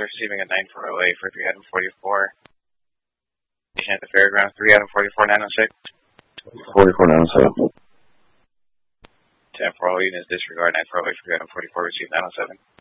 receiving a 9408 for 3 item 44. Station at the fairgrounds, 3 item 44906. 44907. 10-4 all units disregard 9408 for 3 item 44, receive 907.